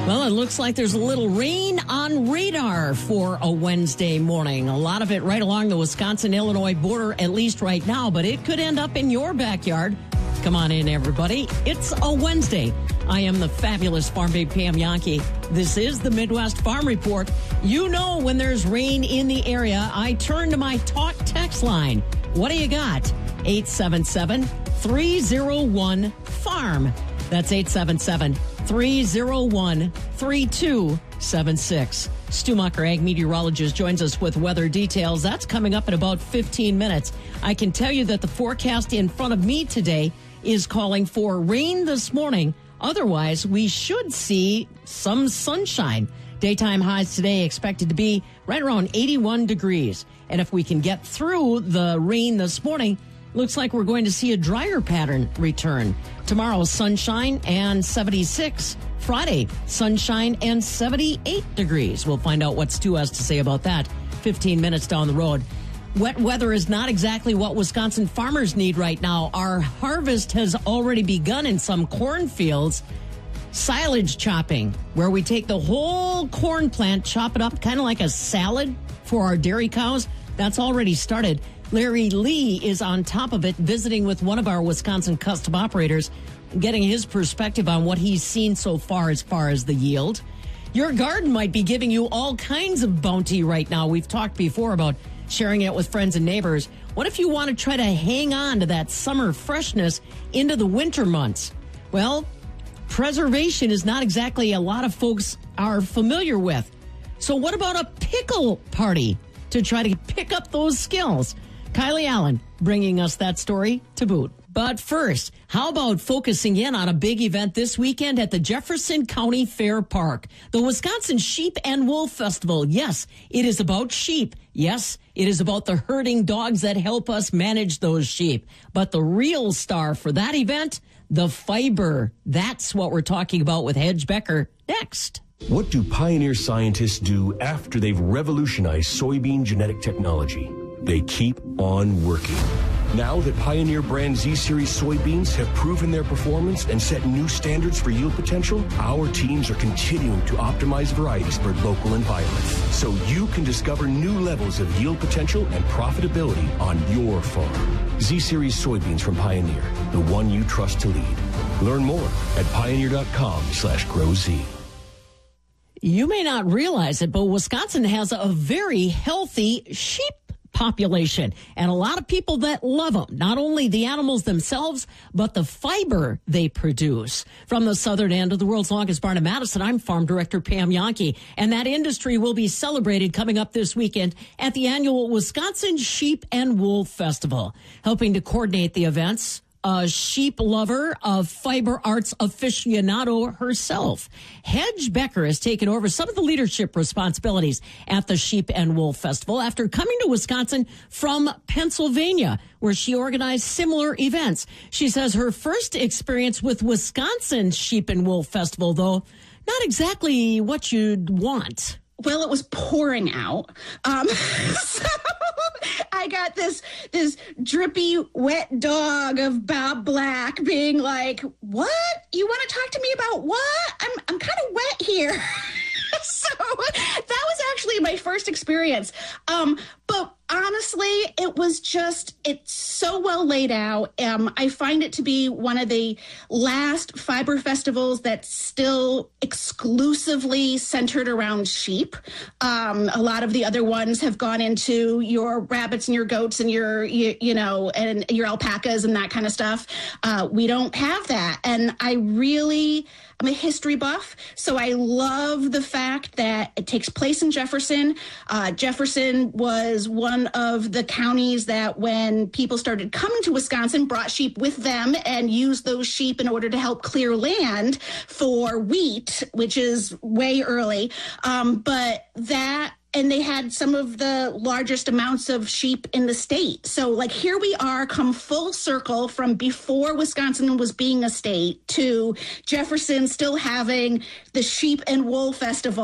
Well, it looks like there's a little rain on radar for a Wednesday morning. A lot of it right along the Wisconsin-Illinois border, at least right now, but it could end up in your backyard. Come on in, everybody. It's a Wednesday. I am the fabulous Farm Babe Pam Yankee. This is the Midwest Farm Report. You know when there's rain in the area, I turn to my talk text line. What do you got? 877-301-FARM. That's 877-301-3276. Stu Mucker, ag meteorologist, joins us with weather details. That's coming up in about 15 minutes. I can tell you that the forecast in front of me today is calling for rain this morning. Otherwise, we should see some sunshine. Daytime highs today expected to be right around 81 degrees. And if we can get through the rain this morning, looks like we're going to see a drier pattern return. Tomorrow, sunshine and 76. Friday, sunshine and 78 degrees. We'll find out what Stu has to say about that 15 minutes down the road. Wet weather is not exactly what Wisconsin farmers need right now. Our harvest has already begun in some cornfields. Silage chopping, where we take the whole corn plant, chop it up kind of like a salad for our dairy cows. That's already started. Larry Lee is on top of it, visiting with one of our Wisconsin custom operators, getting his perspective on what he's seen so far as the yield. Your garden might be giving you all kinds of bounty right now. We've talked before about sharing it with friends and neighbors. What if you want to try to hang on to that summer freshness into the winter months? Well, preservation is not exactly a lot of folks are familiar with. So what about a pickle party to try to pick up those skills? Kylie Allen bringing us that story to boot. But first, how about focusing in on a big event this weekend at the Jefferson County Fair Park? The Wisconsin Sheep and Wool Festival. Yes, it is about sheep. Yes, it is about the herding dogs that help us manage those sheep. But the real star for that event, the fiber. That's what we're talking about with Hedge Becker next. What do Pioneer scientists do after they've revolutionized soybean genetic technology? They keep on working. Now that Pioneer brand Z-Series soybeans have proven their performance and set new standards for yield potential, our teams are continuing to optimize varieties for local environments, so you can discover new levels of yield potential and profitability on your farm. Z-Series soybeans from Pioneer, the one you trust to lead. Learn more at pioneer.com/growz. You may not realize it, but Wisconsin has a very healthy sheep population and a lot of people that love them. Not only the animals themselves, but the fiber they produce. From the southern end of the world's longest barn in Madison, I'm Farm Director Pam Yankee, and that industry will be celebrated coming up this weekend at the annual Wisconsin Sheep and Wool Festival. Helping to coordinate the events, a sheep lover, a fiber arts aficionado herself. Hedge Becker has taken over some of the leadership responsibilities at the Sheep and Wool Festival after coming to Wisconsin from Pennsylvania, where she organized similar events. She says her first experience with Wisconsin Sheep and Wool Festival, though, not exactly what you'd want. Well, it was pouring out. So I got this drippy, wet dog of Bob Black being like, "What? You want to talk to me about what? I'm kind of wet here." So that was actually my first experience. But honestly, it's so well laid out. I find it to be one of the last fiber festivals that's still exclusively centered around sheep. A lot of the other ones have gone into your rabbits and your goats and your alpacas and that kind of stuff. We don't have that. And I'm a history buff, so I love the fact that it takes place in Jefferson. Jefferson was one of the counties that when people started coming to Wisconsin, brought sheep with them and used those sheep in order to help clear land for wheat, which is way early. And they had some of the largest amounts of sheep in the state. So, like, here we are, come full circle from before Wisconsin was being a state to Jefferson still having the Sheep and Wool Festival.